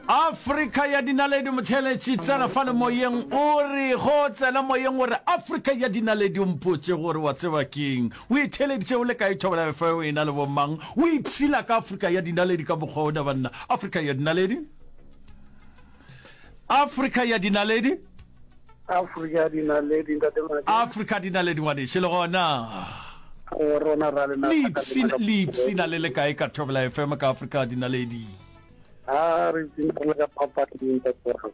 Afrika ya dinaledi motheletši tsena fane moyeng o re go tsena moyeng gore Afrika ya dinaledi o mpotše gore wa tseba keng o itheleditše o le ka ithobela fe o ena le bomang o ipsila ka Afrika ya dinaledi ka bokgona banna Afrika ya dinaledi Afrika ya dinaledi Afrika dinaledi ngwaneše le gona lipsina le le kae ka thobela FM ka Afrika dinaledi re tsena ka papa dinta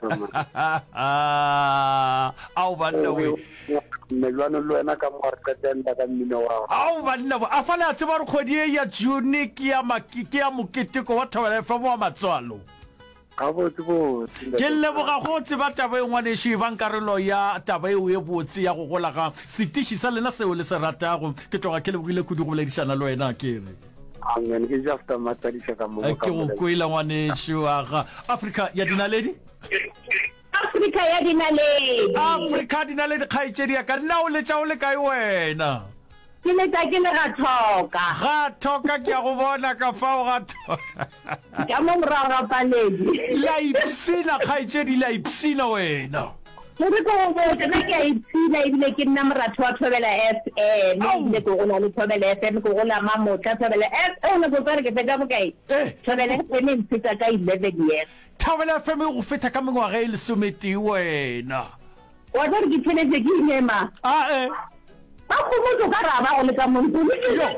au banna we melwana lo ena ka marka tenda ka mmino wa au banna a fala a tseba re kgwedi e ya June ke ya moketeko wa thobela FM wa matswalo ga botse ke leboga go tseba taba e ngwaneše bankarolo ya taba e o e botse ya go gola ga setiši sa lena seo le se ratago ke tloga ke lebogile kudu go boledišana le wena ke re amen ke just a matadisha ka mo ke go kwela ngwaneše aga Afrika ya dinaledi Afrika ya dinaledi kgaetšedi ya ka nna o letša o le kae wena ke letša ke le ga thoka ke ya go bona ka fao ga thoka ka mo morago ga paledi la ipsina kgaetšedi la ipsina wena ke re ko botse nna ke a ipsina ebile ke nna moratho wa thobela FM ebile ke gona le thobela FM ke gona mamotla thobela FM go tsare ke feta bokae thobela FM e mphetsa ka 11 years thobela FM go feta ka mengwaga e lesometi wena wa tsare ke tšhelete ke inema ba khomotso ka raba go le ka montolo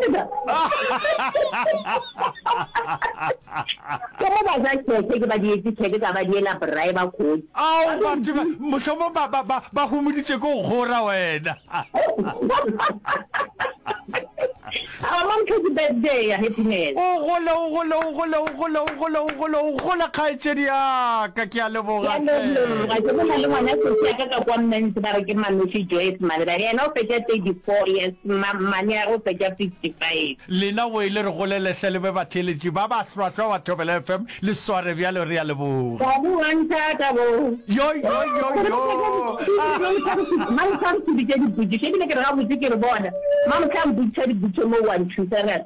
ke mo ba za ke ba di tsheke ka ba di ela braai ba khotsi au ba tseba mošomo ba humuditše ko gora wena mom to the birthday ya happiness o gola kgaetšedi ya ka ke a leboga ga ke bona le ngwana se ya ka kwa mmentse ba re ke Manushi Joyce Malera yena o fetša 34 years mane ya go fetša 55 lena o ile re golelehle le be batheletši ba ba hlwahlwa wa thobela FM le sware bjalo re ya leboga ga bo wantata bo yo mam sam se di butse ke ne ke re ga butse ke re bona mam sam butse di butse mo 1 2 3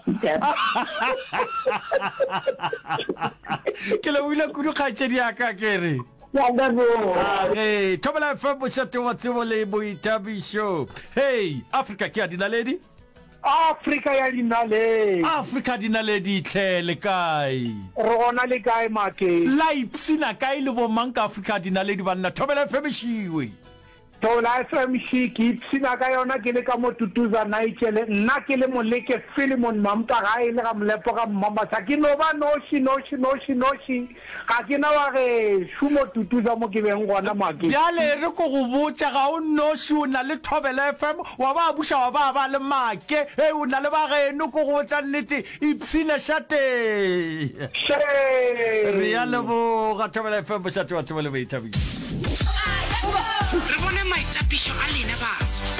ke le wile kudu kgaetšedi ya ka ke re thobela FM bošate wa tsebo le boithabišo hey Afrika ke ya dinaledi Afrika dinaledi tle le kae re gona le kae make la ipsina kae le bomang ka Afrika dinaledi banna thobela FM šiwe Tola FM shiki sina ka yona ke le ka mo tutuza na itšele nna ke le moleke Philemon Mamta ga ile ga mlepo ga mama sa ke no ba noši ga ke na wa ge šumo tutuza mo ke beng gona make bjale re ko go botša ga o noši o na le thobela FM wa ba buša wa ba le make o na le ba geno ko go botša nnete ipsile šate re ya leboga thobela FM bošate wa tsebo le boithabišo re bone maitapišo a lena baso